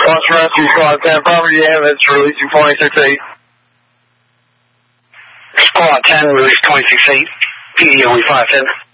Boston Rescue Squad 10, property damage, releasing 26-8. Squad 10, release 26-8, PD only 510.